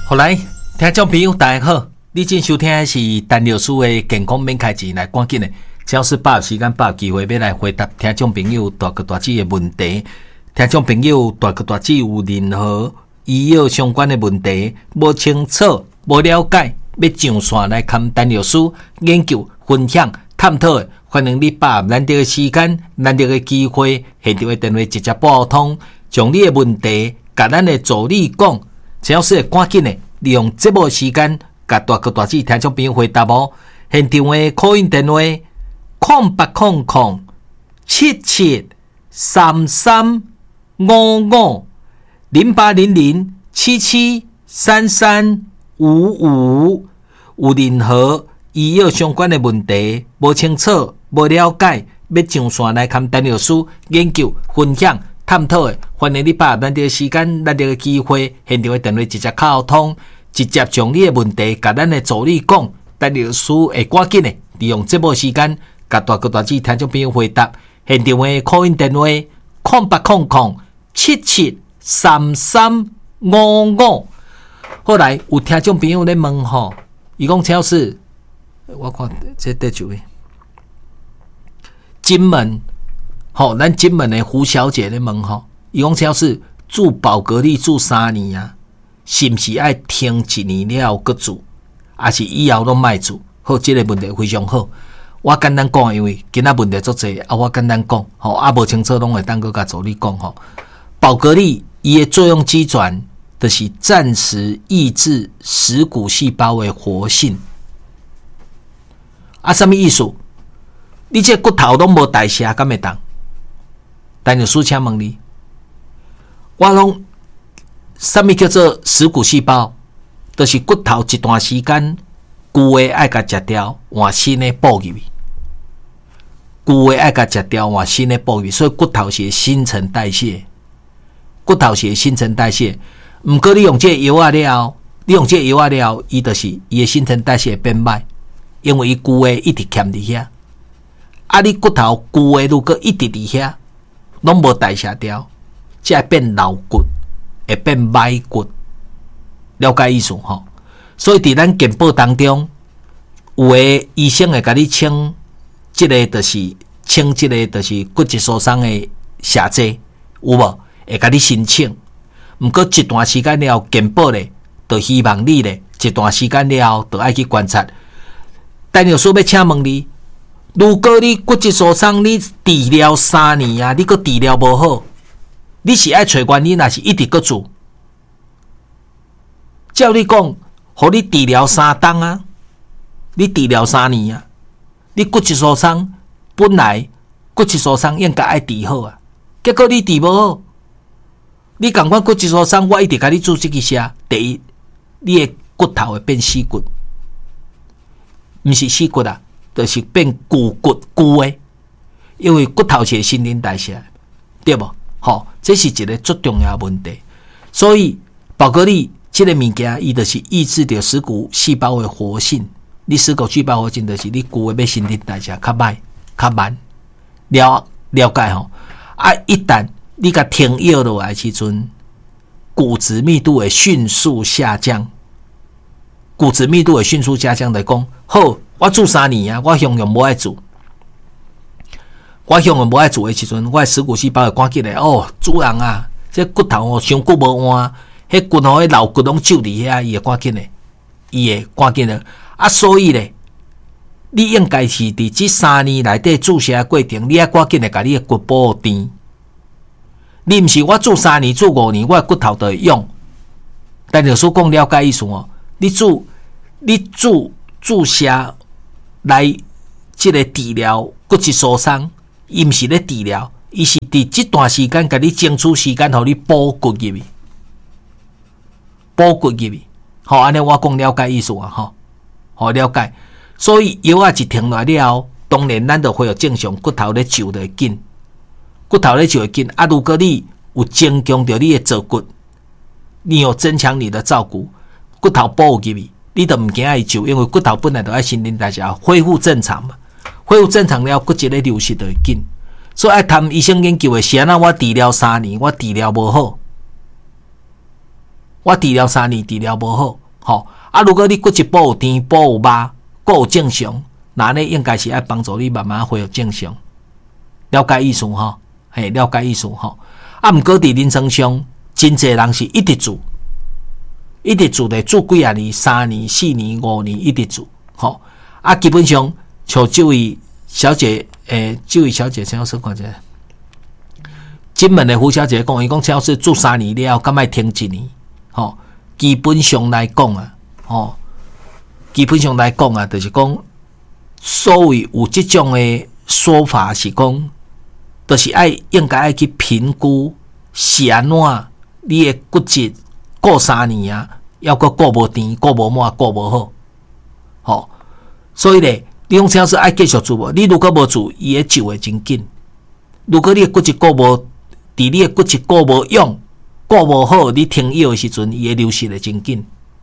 好来，听众朋友大家好，你正收听的是陈老师的健康免开钱，来赶紧的，只要是把握时间把握机会，要来回答听众朋友大哥大姐的问题。听众朋友大哥大姐有任何医药相关的问题，无清楚、无了解，要上线来看陈老师研究、分享、探讨的，欢迎你把握难得的时间、难得的机会，现场的电话直接拨通，将你的问题甲咱的助理讲。只要是会赶紧的，利用节目时间，甲大哥大姐听众朋友回答哦。现场的call in电话08007733550800773355。有任何医药相关的问题，无清楚、无了解，要上线来看陈老师研究、分享。探讨的，欢迎你把咱这个时间、咱这个机会，现场的电话直接敲通，直接将你的问题甲咱的助理讲，陈老师会赶紧的利用节目时间，甲大哥大姐听众朋友回答。现场的 call in 电话0800773355。后来有听众朋友在问吼，伊讲超市，我看这第几位？金门。好，咱金门的胡小姐咧问吼，伊讲超是住宝格丽住3年啊，是毋是爱停1年了后佮住，还是以后拢卖住？好，这个问题非常好。我简单讲，因为今仔问题足侪啊，我简单讲，吼啊无清楚拢会当佮甲助理讲吼。宝格丽伊的作用机转，就是暂时抑制食骨细胞的活性。啊，什么意思？你这骨头拢无代谢，敢会当？陈老师请问你，我拢什么叫做食骨细胞？就是骨头一段时间旧的爱甲食掉，换新的补入去。旧的爱甲食掉，换新的补入去，所以骨头是新陈代谢。骨头是新陈代谢，毋过你用这药啊了，你用这药啊了，伊就是伊的新陈代谢会变歹，因为伊旧的一直欠伫遐。啊，你骨头旧的如果一直伫遐。拢无代谢掉，才会变老骨，会变歹骨，了解意思吼？所以伫咱健保当中，有诶医生会甲你清，即个就是清即个就是骨质疏松诶下剂，有无？会甲你申请。毋过一段时间了后，健保咧，就希望你咧一段时间了后，就爱去观察。陈老师要请问你。如果你骨质疏松，你治疗3年啊，你阁治疗无好，你是爱找原因，还是一直阁做？照你讲，互你治疗3档啊，你治疗3年啊，你骨质疏松本来骨质疏松应该爱治好啊，结果你治无好，你共款骨质疏松，我一直甲你做这个些。第一，你的骨头会变死骨，毋是死骨啊。就是变旧骨旧的，因为骨头是新陈代谢，对不？好，这是一个最重要的问题。所以宝格丽这个物件，伊就是抑制着食骨细胞的活性。你食骨细胞活性，就是你旧的要新陈代谢较慢，较慢。了解吼？啊，一旦你甲停药落来时阵，骨质密度会迅速下降。骨质密度会迅速下降来讲，好。我住3年啊，我向用无爱住，我向用无爱住的时阵，我的食骨细胞会赶紧来哦，主人啊，这骨头哦，伤久无换，迄骨头迄老骨拢揪伫遐，伊会赶紧嘞，伊会赶紧嘞。啊，所以咧，你应该是伫这3年内底注射过程，你要赶紧来甲你的骨保甜。你毋是我住3年、住5年，我的骨头就会用。但老师讲了解意思哦，你注射。来，这个治疗骨质疏松，伊毋是咧治疗，伊是伫这段时间，甲你争取时间，互你补骨入去，补骨入去。好，安尼我讲了解意思啊，吼，好了解。所以药啊一停落了后，当然咱就恢复正常，骨头咧就会紧，骨头咧就会紧。啊，如果你有增强着你的坐骨，你有增强你的照顾，骨头补入去。你都唔惊伊就，因为骨头本来就爱新陈代谢恢复正常嘛，恢复正常了，骨质的流失就会紧。所以爱谈医生研究的是安那我治疗3年，我治疗无好， 我治疗3年，治疗无好，吼啊！如果你骨质补有甜，补有肉，骨有正常，那呢应该是要帮助你慢慢恢复正常。了解意思吼？嘿，了解意思吼？啊，毋过伫临床上，真侪人是一直住咧，住几啊年、3年、4年、5年一直住，吼啊！基本上像这位小姐，这位小姐，请我说看者。金门的胡小姐讲，伊讲只要是住3年了，敢莫停1年，吼。基本上来讲啊，基本上来讲啊，就是讲，所谓有这种的说法是讲，就是应该爱去评估是安怎，你的骨质过3年啊，要个过无甜、过无满、过无好，吼。所以咧，你讲只要是爱继续住无，你如果无住，伊会就会真紧。如果你的骨质过无，伫你的骨质过无用，过无好，你停药的时阵，伊会流失的真紧，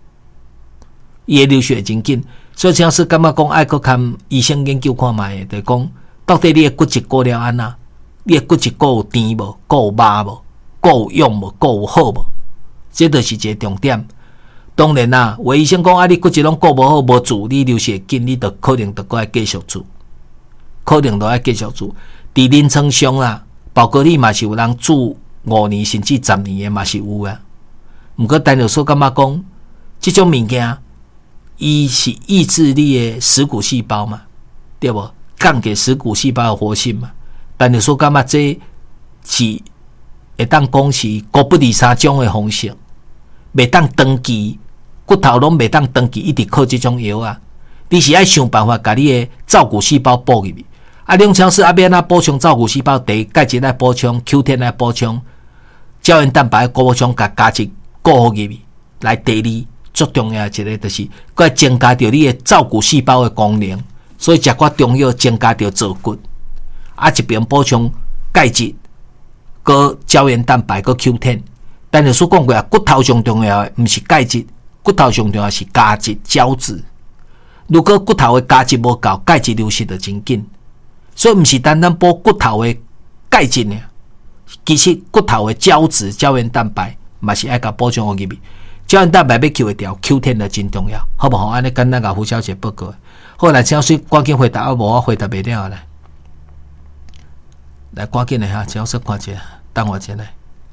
所以只要是感觉讲爱去看医生研究看卖的，就是讲到底你的骨质过了安那？你的骨质过有甜无？过有肉无？过有用无？过有好无？这就是一个重点。当然啦，有医生讲啊，你骨质拢过无好，无住，你流失的紧，你就可能就该继续住，伫临床上啦。包括你嘛是有人住5年甚至10年的嘛是有啊。毋过单就说感觉讲，这种物件，伊是抑制你的食骨细胞嘛，对无？降低食骨细胞的活性嘛。单就说感觉这是会当讲是各不离3种的方式，袂当长期骨头拢袂当长期一直靠这种药啊。你是爱想办法，把你的造骨细胞补入去。啊，两超市要安补充造骨细胞？第一，钙质来补充 ，Q10 来补充，胶原蛋白补充，甲价值顾好入去。来第二，最重要的一个就是，佮增加着你的造骨细胞的功能。所以食寡中药增加着做骨。啊，一边补充钙质，佮胶原蛋白，佮 Q10。但是所讲过啊，骨头上重要的毋是钙质，骨头上重要是胶质、胶质。如果骨头的胶质无够，钙质流失就真紧。所以毋是单单补骨头的钙质呢，其实骨头的胶质、胶原蛋白嘛是爱甲补充入去。胶原蛋白要扣会掉 ，Q10 就真重要，好不好？安尼简单甲胡小姐报告。好，来，请水赶紧回答，无我回答袂了来。来，赶紧的哈，请说看一下，等我一下来。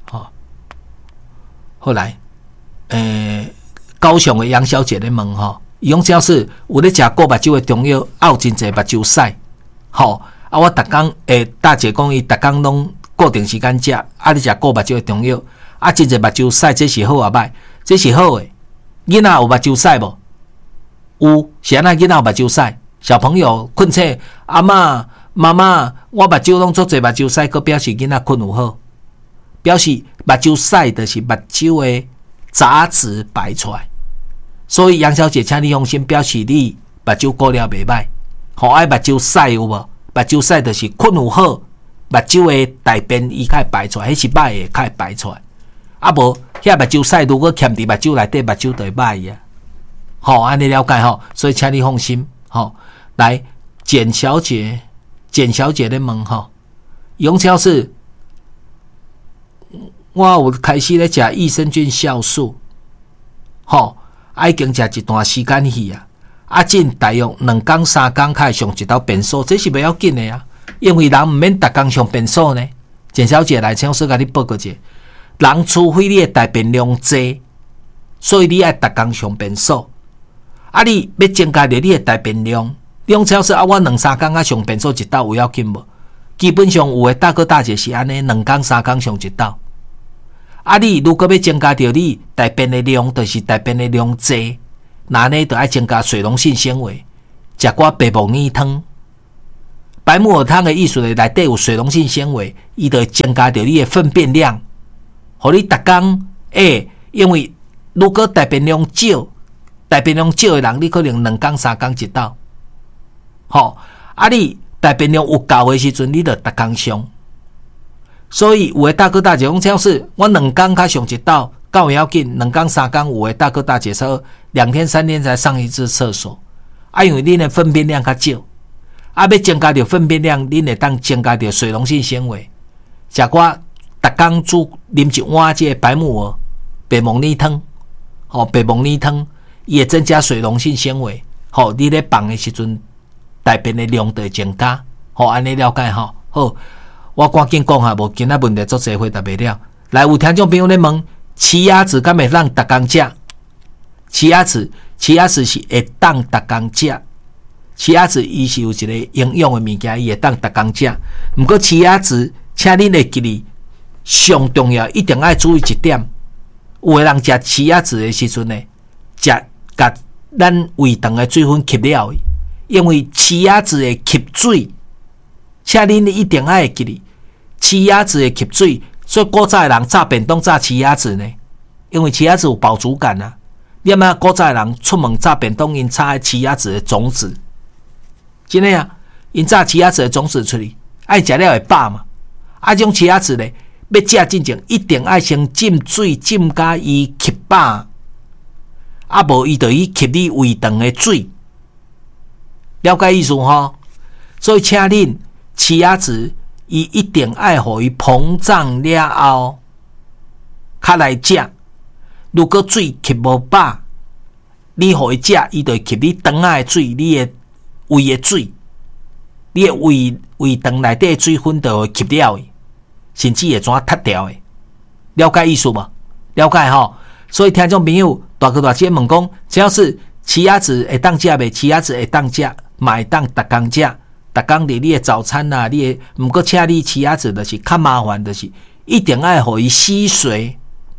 好来，高雄的杨小姐咧问吼，伊讲只要是有咧食过目睭的中药，有真侪目睭屎，吼。啊！我逐工大姐讲伊逐工拢固定时间食，啊！你食过目睭的中药，啊！真侪目睭屎，这是好啊歹？这是好诶。囡仔有目睭屎无？有，是安那囡仔有目睭屎？小朋友困醒，阿嬷、妈妈，我目睭拢做侪目睭屎，佮表示囡仔困有好，表示目睭屎就是目睭的杂质排出来。所以杨小姐，请你用心表示你目睭过了袂歹，吼爱目睭屎有无？目睭屎就是困有好，目睭的大便伊较会排出来，迄是歹的，较会排出来。啊无，遐目睭屎如果欠伫目睭内底，目睭就会歹啊。好，安尼了解吼，所以请你放心。好，来，简小姐咧问吼，用超是，我有开始咧食益生菌酵素，吼，已经食一段时间去啊。啊，进大约2天3天才会上一道便所，这是不要紧的啊，因为人唔免逐天上便所呢。简小姐来，请我甲你报告者，人除非你的大便量多，所以你爱逐天上便所。啊，你要增加着你的大便量，你用超市啊，我2、3天啊上便所一道有要紧无？基本上有的大哥大姐是安尼，2天3天上一道。啊，你如果要增加着你大便的量，就是大便的量多。那呢，就要增加水溶性纤维，食寡白木耳汤。白木耳汤的意思是内底有水溶性纤维，伊就会增加着你的粪便量，互你逐工因为如果大便量少的人，你可能2天3天一道。吼，啊你大便量有够的时阵，你就逐工上。所以有的大哥大姐讲，超市我2天才上一道。够要紧，2天3天有的大哥大姐说2天3天才上一次厕所，啊，因为恁的粪便量较少，啊，要增加着粪便量，恁会当增加着水溶性纤维，食寡逐工煮啉一碗这个白木耳汤， 白木耳汤，伊会增加水溶性纤维，你咧放的时阵，大便的量就会增加，安尼了解好，我赶紧讲下，无今仔问题做侪回答袂了。来，有听众朋友咧问，奇亚籽敢会让逐工食？奇亚籽是会当逐工食。奇亚籽伊是有一个营养的物件，伊会当逐工食。毋过奇亚籽，请恁会记哩，上重要一定要注意一点。有的人食奇亚籽的时阵呢，甲咱胃肠的水分吸了，因为奇亚籽会吸水，请恁一定要记哩，奇亚籽会吸水，所以古早的人炸便当炸奇亚籽呢，因为奇亚籽有饱足感啊。念啊，古早的人出门炸便当，因插奇亚籽的种子。真诶啊，因炸奇亚籽的种子出去，爱食了会饱嘛。种奇亚籽咧，要食之前一定爱先浸水，浸甲伊吸饱，无伊就去吸你胃肠的水。了解意思吼？所以请恁奇亚籽，伊一定爱互伊膨胀了后，较来食。如果水吸无饱，你互伊食，伊就会吸你肠仔的水，你的胃的水，你的胃肠内底的水分就会吸了的，甚至会怎脱掉的。了解意思无？了解吼。所以听众朋友大哥大姐问讲，只要是奇亚籽会当食袂？奇亚籽会当食，嘛会当逐工食，逐工伫你的早餐啊，你的毋过请你奇亚籽就是较麻烦，就是一定要互伊吸水，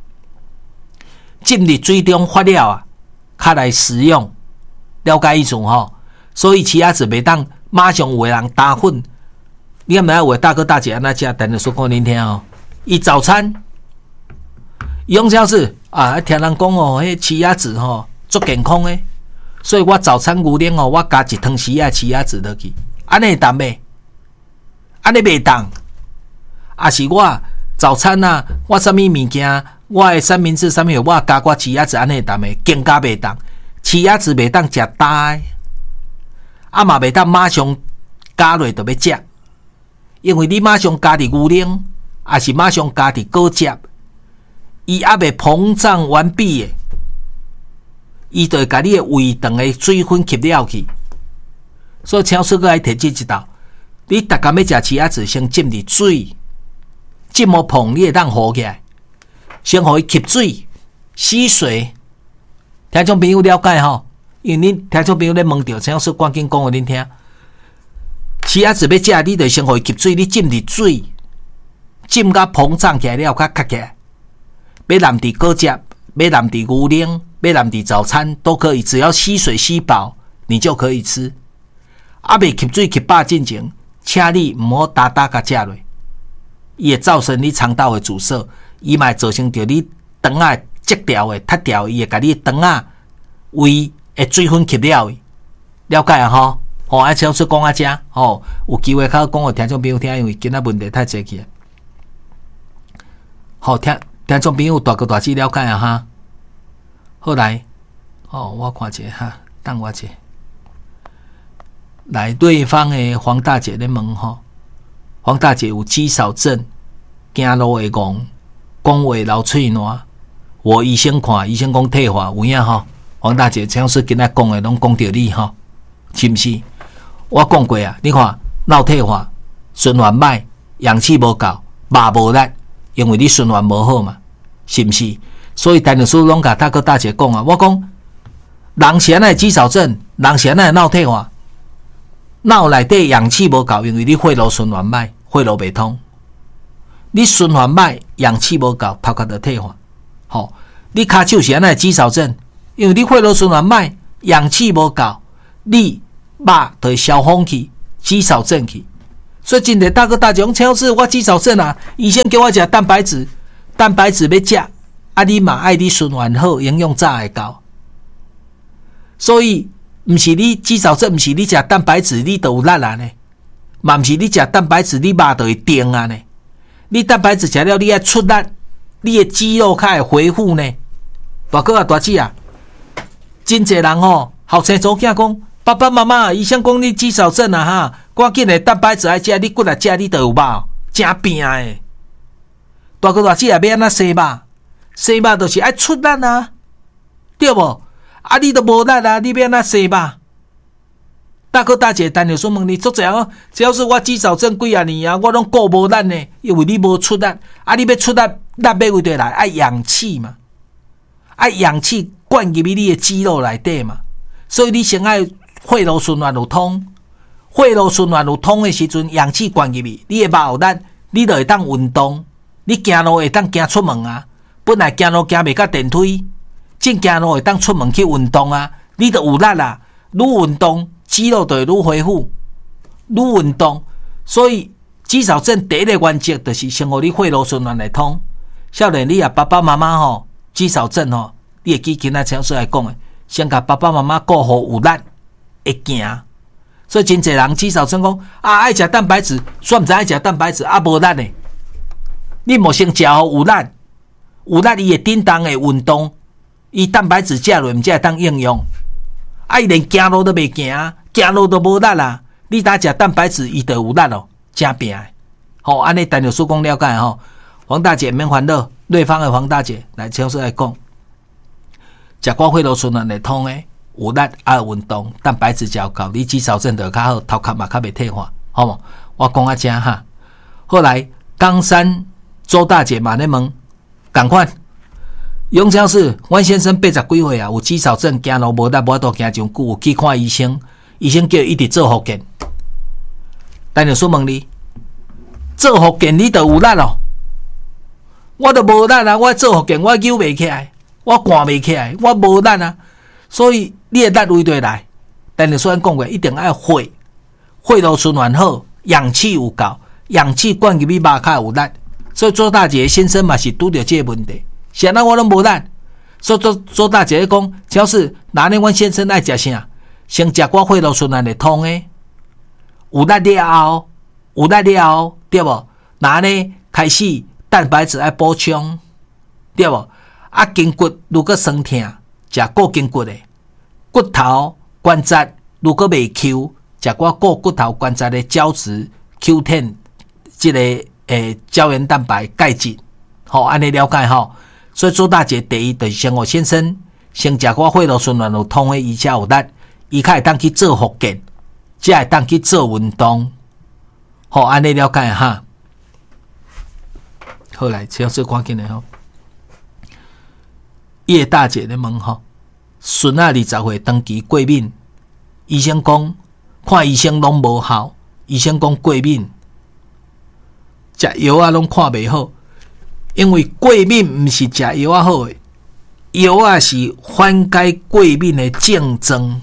浸入水中发了啊，较来食用。了解意思吼？所以奇亚籽袂当马上有的人打粉，你敢知影有的大哥大姐安怎食？等下说讲恁听哦。伊早餐，伊用啥事啊？听人讲哦，迄奇亚籽吼足健康诶，所以我早餐牛奶哦，我加一汤匙啊奇亚籽落去，安尼会当袂？安尼袂当。啊是我早餐啊，我啥物物件，我的三明治上面我加我奇亚籽，安尼会当袂？更加袂当。奇亚籽袂当食大的。嘛袂当马上加落就要食，因为你马上加伫牛奶，还是马上加伫果汁，伊还未膨胀完毕的，伊就会甲你的胃肠的水分吸了去。所以超市个爱提醒一道，你逐工要食奇亚籽，先浸伫水，浸无碰你会当糊起来，先互伊吸水吸水。听众朋友了解吼？因为恁听众朋友咧问到，请说赶紧讲互恁听。奇亚籽要食，你就先互伊吸水，你浸伫水，浸甲膨胀起来了，较壳起来。要淋伫果汁，要淋伫牛奶，要淋伫早餐都可以，只要吸水吸饱，你就可以吃。未吸水吸饱进前，请你毋好大甲食落，伊会造成你肠道的阻塞，伊嘛会造成着你肠仔积掉的、脱掉，伊会甲你肠仔胃会水分吸了，了解啊吼？爱超出讲遮有机会较讲互听众朋友听，因为今仔问题太济去了。听众朋友大哥大姐了解啊哈？好来，我看者哈，等我者。来，对方的黄大姐咧问黄大姐有肌少症，走路会戆，讲话流喙烂，我医生看，医生讲退化有影吼。黄大姐，像是今仔讲的拢讲到你吼，是毋是？我讲过啊，你看脑退化、循环歹、氧气无够、肉无力，因为你循环无好嘛，是毋是？所以陈律师拢甲大哥大姐讲啊，我讲人是安尼肌少症，人是安尼脑退化，脑内底氧气无够，因为你血路循环歹，血路袂通。你循环歹，氧气无够，头壳就退化。你骹手是安尼肌少症。因为你血路循环歹，氧气无够，你肉就会消风去，肌少症去。所以真侪大哥大姐讲，超市我肌少症啊，医生叫我食蛋白质，蛋白质要食，你嘛爱你循环好，营养早会够。所以毋是你肌少症，毋是你食蛋白质你就有力啊呢，嘛毋是你食蛋白质你肉就会定啊呢。你蛋白质食了，你爱出力，你的肌肉较会恢复呢。大哥啊，大姐啊。真侪人后生祖囝讲，爸爸妈妈，医生讲你肌少症啊哈，赶紧的蛋白质爱食，你骨来食，你就有肉，真拼的。大哥大姐也要安怎洗肉？洗肉就是爱出力啊， 对无？啊，你都无力啊，你要安怎生吧？大哥大姐，陈律师问你，足侪哦，只要是我肌少症几啊年啊，我拢顾无力呢，因为你无出力，啊，你要出力，力要为对来，爱氧气嘛，爱氧气灌入去你的肌肉内底嘛，所以你先爱血路循环有通，血路循环有通的时阵，氧气灌入去，你的肉有力，你就会当运动，你行路会当行出门啊，本来行路行袂到电梯，正行路会当出门去运动啊，你就有力啦，愈运动。肌肉就会愈恢复，愈运动，所以肌少症第一个原则就是先互你血路循环来通。少年，你啊爸爸妈妈吼肌少症吼，你会记今仔陈老师来讲的，先甲爸爸妈妈顾好有力会行。所以真侪人肌少症讲啊爱食蛋白质，煞毋知爱食蛋白质啊无力呢。你莫先食好有力，有力伊会叮当的运动，伊蛋白质食落毋才会当应用。啊，伊连行路都袂行，行路都无力啦。你打食蛋白质，伊就有力咯，真拼诶。好，安尼陈律师讲了解吼。黄大姐免烦恼，瑞芳的黄大姐来超市来讲，食寡血路循环会通诶，有力爱运动，蛋白质较够，你肌少症就较好，头壳嘛较袂退化，好无？我讲啊正哈。后来冈山周大姐嘛咧问，赶快。永超市，阮先生80几岁啊，有肌少症，行路无力，无法度行上久，有去看医生，医生叫伊直做复健。陈律师问你，做复健你就有力咯？我就无力啊！我做复健，我扭袂起来，我赶袂起来，我无力啊！所以你的力为对来，陈律师讲过，一定要血路循环好，氧气有够，氧气灌入去肉较有力。所以周大姐先生嘛是拄着这个问题。是安我拢无力，所以周大姐讲，只要是哪年阮先生爱食啥，先食寡血路循环会通诶，有力了后，对无？哪呢开始蛋白质爱补充，对无？啊，筋骨如果酸痛，食固筋骨诶，骨头关节如果未 Q， 食寡固骨头关节诶胶质 Q10， 即个胶原蛋白钙质，好，安尼了解吼。所以周大姐第一就是先互先生先食寡血路循环有通的，伊才有力，伊才会当去做复健，才会当去做运动。好，安尼了解哈。后来只要是赶紧的吼，叶大姐咧问吼，孙仔20岁登记过敏，医生讲看医生拢无效，医生讲过敏，食药啊拢看袂好。因为过敏毋是食药啊好诶，药啊是缓解过敏的症状。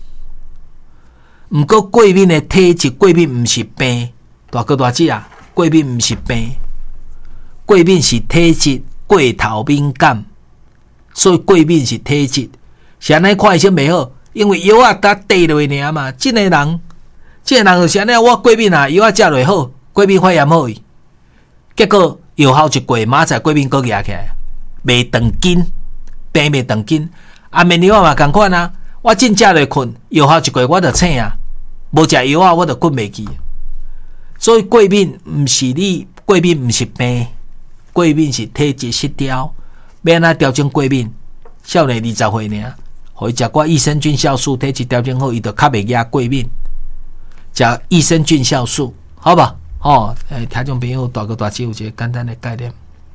毋过过敏的体质，过敏毋是病，大哥大姐啊，过敏毋是病，过敏是体质过头敏感，所以过敏是体质。是安尼看医生袂好，因为药啊搭滴落去尔嘛。这个人就是安尼，我过敏啊，药啊食落好，过敏发炎好去，结果。药效一过，马仔过敏搁压起来，袂长筋，病袂长筋。啊，面药嘛共款啊，我真食落困，药效一过我就醒啊，无食药啊我就困袂去。所以过敏毋是你过敏毋是病，过敏是体质失调。要安怎调整过敏？少年20岁尔，互伊食寡益生菌酵素，体质调整好，伊就较袂压过敏。食益生菌酵素，好吧？哦，听众朋友大哥大姐有一个简单的概念。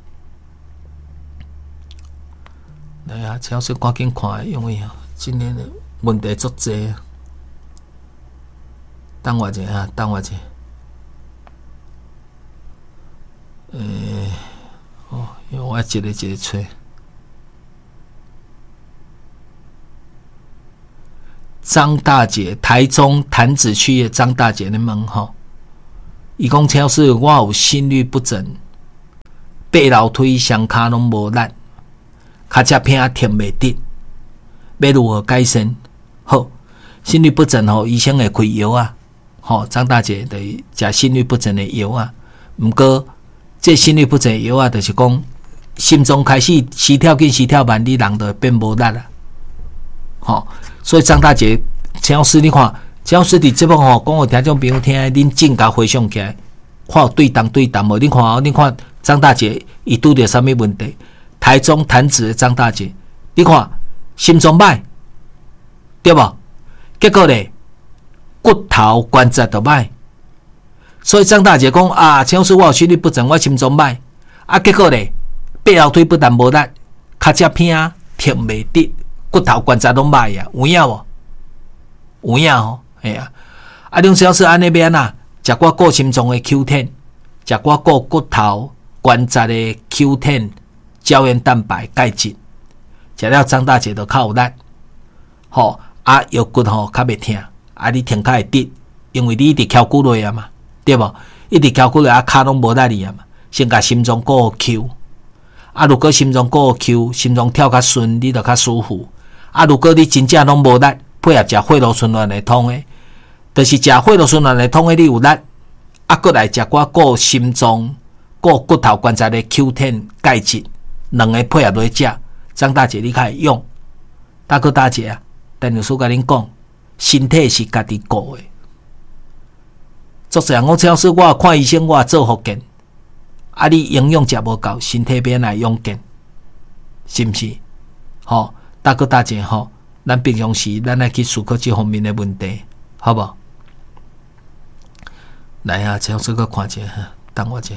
来啊，超市赶紧看，因为今年的问题足济。等我一下啊，等我一下。因为我一个找。张大姐，台中潭子区的张大姐的问吼。伊讲超市我有心律不整，爬楼梯双骹拢无力，骹只偏挺袂直，要如何改善？好，心律不整吼，医生会开药啊。好，张大姐就是食心律不整的药啊。毋过，这心律不整的药啊，就是讲心脏开始时跳紧、时跳慢，你人就会变无力啦。好，所以张大姐，超市你看。只要是伫节目吼，讲互听众朋友听，恁正甲回想起来，看有对无？恁看张大姐伊拄着啥物问题？台中潭子的张大姐，你看心脏歹，对无？结果咧，骨头关节都歹。所以张大姐讲啊，陈老师，我有心律不整，我心脏歹。啊，结果咧，背后腿不但无力，脚趾偏挺袂直，骨头关节拢歹啊，有影无？有影吼，系啊。啊，梁陈老师安尼要安怎？食我顾心脏的 Q10， 食我顾骨头关节的 Q10， 胶原蛋白、钙质，食了张大姐就较有力。吼，啊，腰骨吼较袂疼，啊，你挺较会直，因为你一直翘骨落啊嘛，对无？一直翘骨落啊，骹拢无力哩啊嘛，先甲心脏顾 Q。啊，如果心脏顾 Q， 心脏跳较顺，你就较舒服。啊，如果你真正拢无力，配合食血路循环来通的。就是食血路循环来通的，你有力，啊，过来食我顾心脏、顾骨头关节的 Q10 钙质，两个配合来食。张大姐，你较会用。大哥大姐啊，陈律师甲恁讲，身体是家己顾的。作者讲，陈老师，我看医生，我做复健，啊，你营养食无够，身体变来养健，是毋是？吼，大哥大姐吼，咱平常时咱来去思考这方面的问题，好无？来啊，陈老师个看一下，等我一下。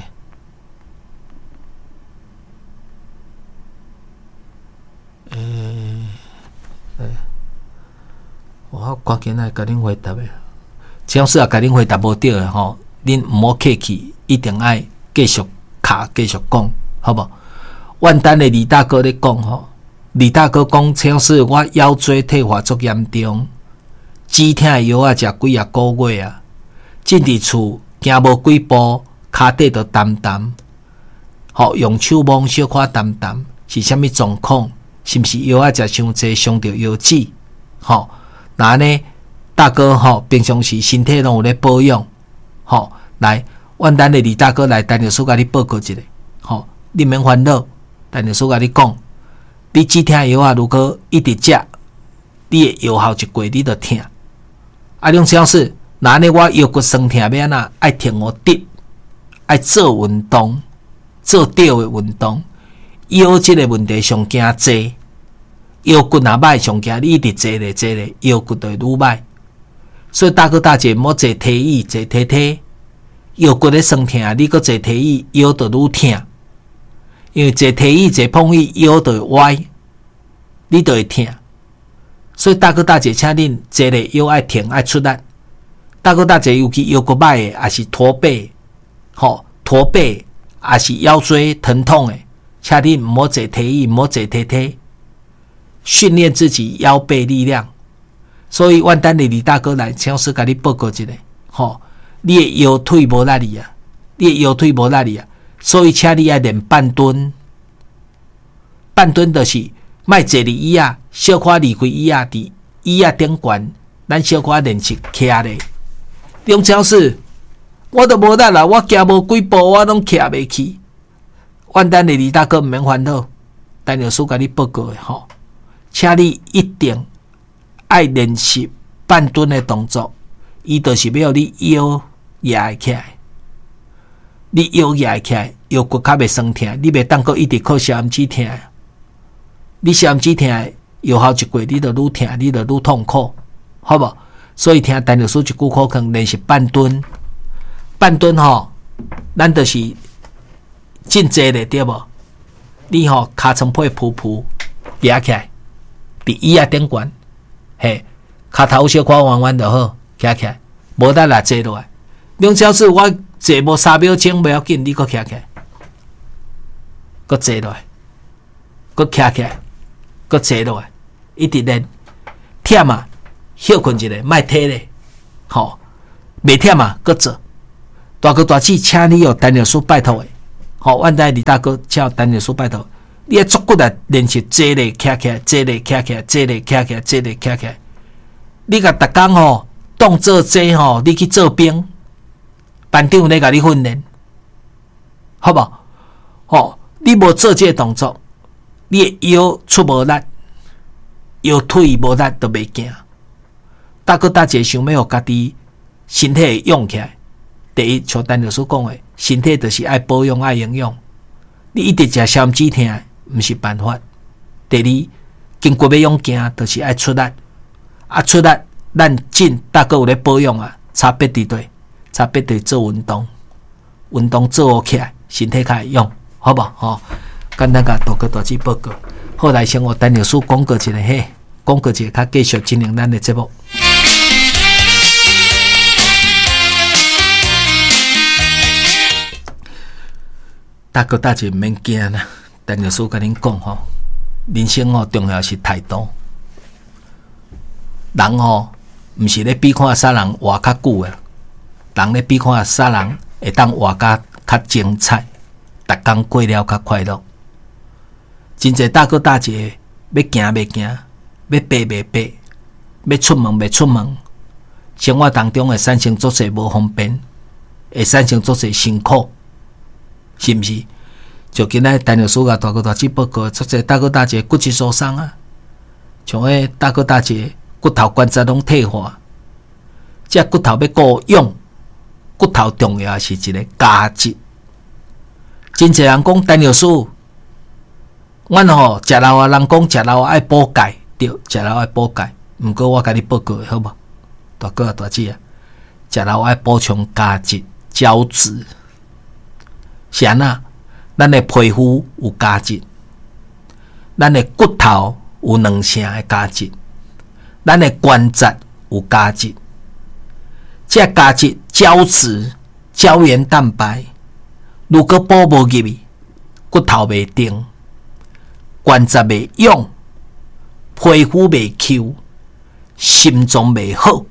我赶紧来甲恁回答的。陈老师也甲恁回答无对的吼，恁毋好客气，一定爱继续卡，继续讲，好无？万丹的李大哥咧讲吼，李大哥讲，陈老师我腰椎退化足严重，止痛的药啊食几啊个月啊。进伫厝行无几步，骹底就澹澹，吼用手摸小可澹澹，是啥物状况？是毋是药啊食伤济，伤着腰子？吼，那呢，大哥吼，平常时身体拢有咧保养，吼，来，阮等下李大哥来，陈律师甲你报告一下，吼，你免烦恼，陈律师甲你讲，你止痛药啊，如果一直食，你的药效一过，你就痛。啊，梁老师。那呢，我腰骨酸痛要安怎？爱挺我直，爱做运动，做对的运动。腰这个问题上惊坐，腰骨若歹上惊，你一直坐咧，腰骨就会愈歹。所以大哥大姐莫坐梯椅，坐梯梯，腰骨咧酸痛，你搁坐梯椅，腰就愈痛。因为坐梯椅、坐碰椅，腰就会歪，你就会痛。所以大哥大姐，请恁坐咧腰爱挺，爱出力。大哥大姐，尤其腰骨歹的，也是驼背，吼驼背，也是腰椎疼痛的，请你唔好坐梯椅，唔好坐梯梯，训练自己腰背力量。所以，阮等下李大哥来，陈老师甲你报告一下，吼，你的腰腿无力哩啊，你的腰腿无力哩啊，所以请你爱练半蹲，半蹲就是莫坐伫椅啊，小可离开椅啊，伫椅啊顶悬，咱小可练习徛咧。梁老师，我都无力啦，我行无几步，我拢徛袂起。阮等下李大哥毋免烦恼，陈律师甲你报告的吼，请你一定爱练习半蹲的动作，伊就是要你腰压起来，你腰压起来，腰骨较袂酸痛，你袂当搁一直靠消炎止痛，你消炎止痛药效一过，你就愈痛，你就愈痛苦，好无？所以听陈律师一句口劝，练习半蹲。半蹲吼，咱就是真坐咧，对无？你吼骹床配噗噗压起来，伫椅仔顶悬，嘿，骹头小可弯弯就好，徛起来，无得来坐落来。梁教授，我坐无3秒钟，袂要紧，你搁徛起来，搁坐落来，搁徛起来，搁坐落来，一直练，忝啊！休困一下，莫体咧，吼，袂忝啊，搁做。大哥大姐，请你哦，陈律师拜托诶，吼，阮代李大哥，请陈律师拜托，你要足骨来练习坐咧徛起来，坐咧徛起来，坐咧徛起来，坐咧徛起来。你甲逐工吼当做坐吼，你去做兵，班长咧甲你训练，好无？吼，你无做这个动作，你的腰出无力，腰腿无力都袂行。大哥大姐想要互家己身体用起来，第一像陈律师讲的，身体就是爱保养爱营养。你一直食消炎止痛毋是办法。第二， 经过要用行，就是爱出力。啊，出力，咱进大哥有咧保养啊，差别伫对，差别伫做运动，运动做好起来，身体较会用，好无？吼，简单甲大哥大姐报告。好，来先我陈律师广告一下嘿，广告一下，较继续进行咱的节目。大哥大姐毋免惊啦，陈律师甲恁讲吼，人生吼重要是态度。人吼，毋是咧比看啥人活较久诶，人咧比看啥人会当活较精彩，逐工过了较快乐。真侪大哥大姐要行袂行，要爬袂爬，要出门袂出门，生活当中会产生足侪无方便，会产生足侪辛苦，是毋是？就今仔陈律师甲大哥大姐报告，足侪大哥大姐骨质疏松啊，像迄大哥大姐。骨头关节拢退化，这骨头要顾用，骨头重要是一个价值。真侪人讲陈律师，阮吼食老啊，人讲食老爱补钙，对，食老爱补钙。毋过我甲你报告好无？大哥啊，大姐啊，食老爱补充价值、胶质。是安那？咱的皮肤有价值，咱的骨头有两成的价值。咱的关节有价值，这价值胶质、胶原蛋白，如果补无入去，骨头袂定，关节袂用，皮肤袂 Q， 心脏袂好。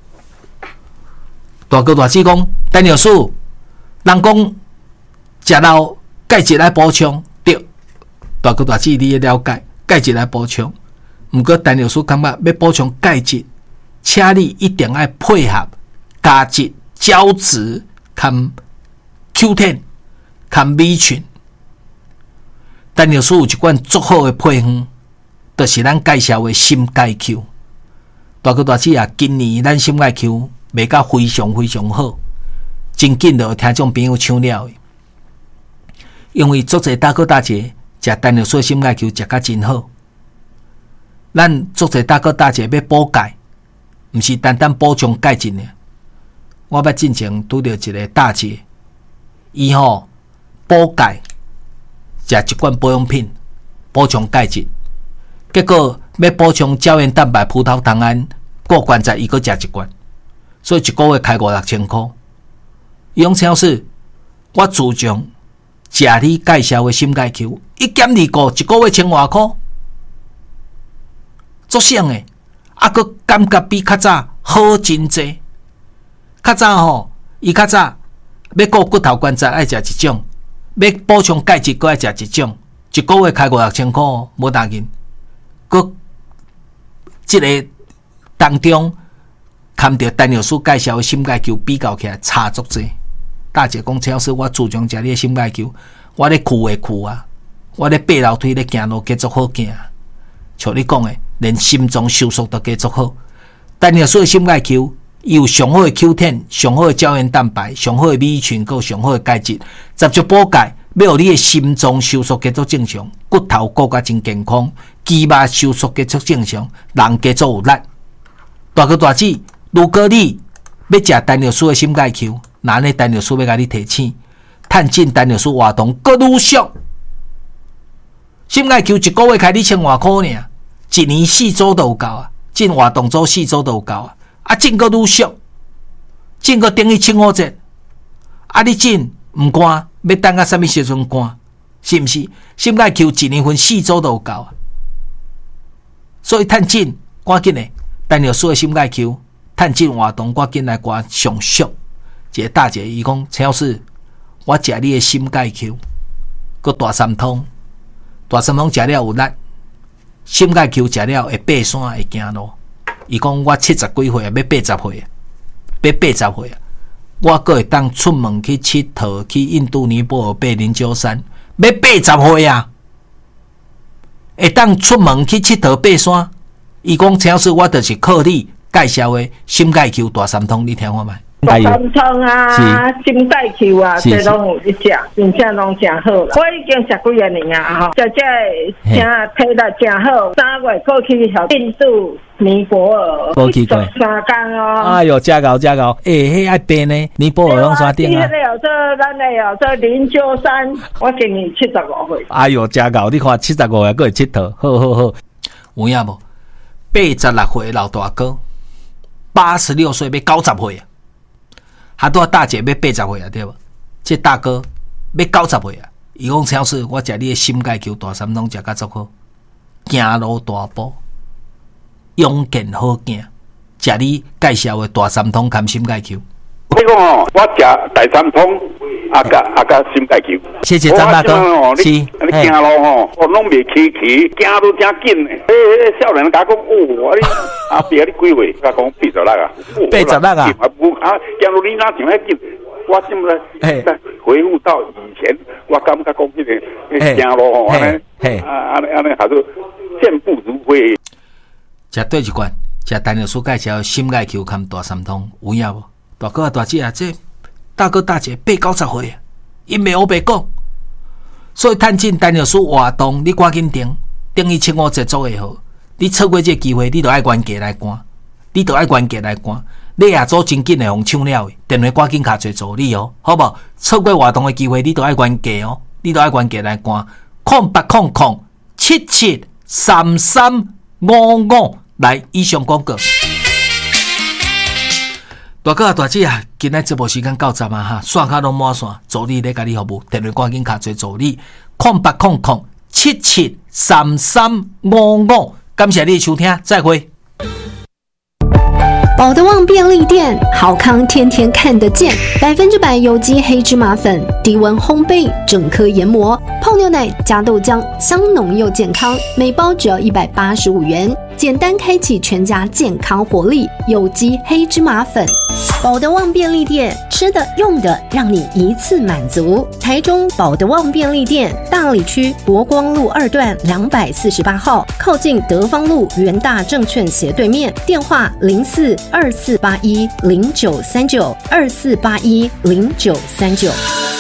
大哥大姐讲，陈律师，人讲食老钙质来补充，对，大哥大姐你了解，钙质来补充。毋过，陈律师感觉要补充钙质，请你一定要配合价值、胶质、含 Q10、含 B 群。陈律师有一款足好的配方，就是咱介绍的心钙 Q。大哥大姐啊，今年咱心钙 Q 卖甲非常非常好，真紧就有听众朋友抢了的。因为足侪大哥大姐食陈律师心钙 Q 食甲真好。咱足侪大哥大姐要补钙，毋是单单补充钙质呢。我捌进前拄到一个大姐，伊吼补钙，食一罐保养品补充钙质，结果要补充胶原蛋白、葡萄糖胺、顾关节，伊阁食一罐，所以一个月开5、6千块。伊讲超市，我自从食你介绍的心钙 Q， 1减2个，一个月1000多块。足省诶，啊，佮感觉比较早好真济。较早吼，伊较早要顾骨头关节爱食一种，要补充钙质，佮爱食一种，一个月开5、6千块，无大紧。佮即个当中，含着陈律师介绍的心钙球比较起来差足济。大姐讲，超市我自从食你的心钙球，我咧酷诶酷啊，我咧爬楼梯咧行路继续好行。像你讲诶。连心脏收缩都继续好，但你所有心钙球，伊有上好的 Q10、上好的胶原蛋白、上好的B群，佮上好的钙质，十足补钙，要让你的心脏收缩继续正常，骨头顾甲真健康，肌肉收缩继续正常，人继续有力。大哥大姐，如果你要食陈律师的心钙球，那呢陈律师要甲你提醒，趁进陈律师活动搁愈俗，心钙球一个月开2000多块尔。一年4周都有够啊，进活动组4周都有够啊，啊进个愈俗，进个等于清5节，啊你进毋关，要等到什么时阵关？是毋是？心钙球一年份4周都有够啊，所以趁进赶紧诶，陈律师的心钙球，趁进活动赶紧来刮上俗。一个大姐伊讲，陈老师，我食你的心钙球，佮大三通，大三通食了有力。心钙球食了会爬山会行路，伊讲我70几岁啊，要80岁啊，要80岁啊，我阁会当出门去佚佗，去印度尼泊尔、爬灵鹫山，要80岁啊，会当出门去佚佗爬山。伊讲，陈老师，我就是靠你介绍的心钙球大三通，你听看觅， 大三通啊，金带球啊，这拢有一食，真正拢真好啦。我已经食几啊年啊，吼，这真体力真好。3月过去小印度、尼泊尔， 过去过 3天哦。 哎呦，真高真高，迄爱变呢，尼泊尔拢山顶啊。 咱这灵鹫山，我今年75岁。 哎呦，真高！你看75岁，还会佚佗，好好好。有影无？86岁老大哥，86岁要90岁啊！还多大姐要80岁啊，对无？这大哥要90岁啊！伊讲超市，我食你的心盖球大三通食甲足好，行路大步，勇健好行，食你介绍的大三通含心盖球。 你讲哦，我食大三通，甲心盖球。 谢谢张大哥。 是，你行路吼，我拢袂崎岖，行都真紧的。少年甲讲，哦，你阿伯你几岁？甲讲86啊。 86啊。 啊，行路你哪像遐紧？我现在回复到以前，我感觉讲迄个行路吼，安尼还是健步如飞。 食对一罐，食陈老师介绍心盖球含大三通，有影无？大哥啊，大姐啊，这大哥大姐80-90岁啊，因袂黑白讲，所以趁紧陈老师活动，你赶紧订伊请我制作会好。你错过这机会，你就爱原价来赶，你就爱原价来赶。你也做真紧的互抢了的，电话赶紧卡做助理哦，好不？错过活动的机会，你就爱原价哦，你就爱原价来赶。0800773355来以上广告。大哥啊，大姐啊，今仔节目时间到站啊哈，线卡拢满线，助理咧甲你服务，电话赶紧卡做助理0800773355，感谢你的收听，再会。 宝德旺便利店，好康天天看得见，100%有机黑芝麻粉，低温烘焙，整颗研磨，泡牛奶加豆浆，香浓又健康，每包只要185元，简单开启全家健康活力，有机黑芝麻粉。宝德旺便利店，吃的用的让你一次满足。台中宝德旺便利店，大里区国光路2段248号，靠近德芳路元大证券斜对面，电话042481093924810939。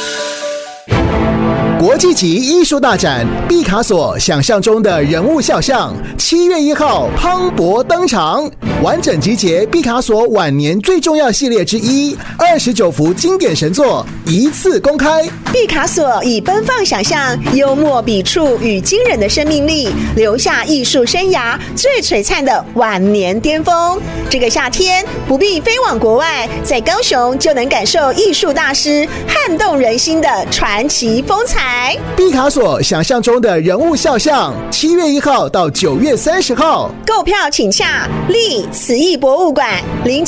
国际级艺术大展毕卡索想象中的人物肖像，7月1号磅礴登场，完整集结毕卡索晚年最重要系列之一，29幅经典神作一次公开。 毕卡索以奔放想象、幽默笔触与惊人的生命力，留下艺术生涯最璀璨的晚年巅峰。这个夏天不必飞往国外，在高雄就能感受艺术大师撼动人心的传奇风采。 毕卡索想象中的人物肖像，7月1号到9月30号， 购票请洽立慈艺博物馆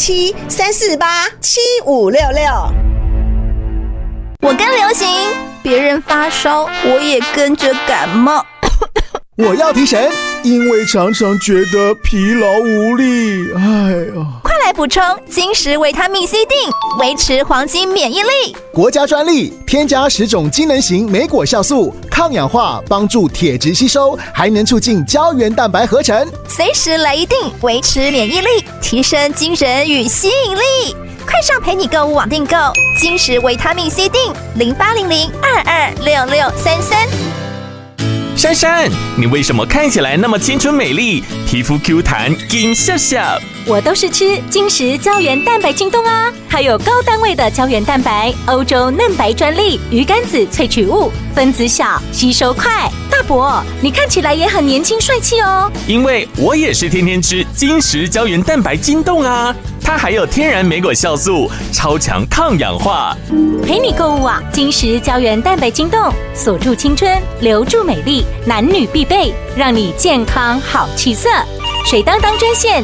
0734875566。 我跟流行，别人发烧，我也跟着感冒。 我要提神，因为常常觉得疲劳无力。哎呀， 快来补充金石维他命 C 锭，维持黄金免疫力。 国家专利，添加10种机能型莓果酵素，抗氧化，帮助铁质吸收，还能促进胶原蛋白合成。 随时来一锭，维持免疫力，提升精神与吸引力。快上陪你购物网订购金石维他命 C 锭，0800226633。 珊珊，你为什么看起来那么清纯美丽，皮肤 Q 弹金笑笑？ 我都是吃金石胶原蛋白晶冻啊，还有高单位的胶原蛋白，欧洲嫩白专利，鱼肝子萃取物，分子小，吸收快。大伯，你看起来也很年轻帅气哦。 因为我也是天天吃金石胶原蛋白晶冻啊，它还有天然莓果酵素，超强抗氧化。 陪你购物啊，金石胶原蛋白晶冻，锁住青春，留住美丽，男女必备，让你健康好气色。水当当专线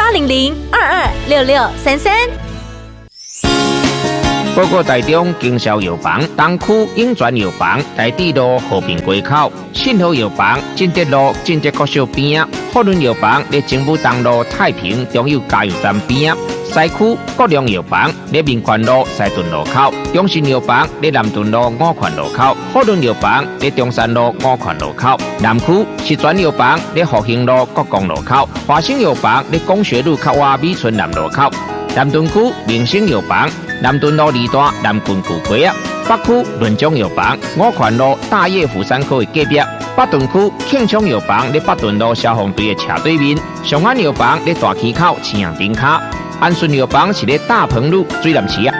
0800226633。 报告台中经销药房东区永泉药房台地路和平街口，信和药房进德路进德国小边，福伦药房在政府东路太平中油加油站边，西区国良药房在民权路西屯路口，中信药房在南屯路五权路口，福伦药房在中山路五权路口，南区石泉药房在复兴路国光路口，华兴药房在工学路口外美村南路口。 南屯区明星药房，南屯路2段南郡古街啊；北区润中药房，五权路大叶妇产科的隔壁；北屯区庆昌药房在北屯路消防队的斜对面；上安药房在大溪口青阳顶卡；安顺药房是在大鹏路水南市啊。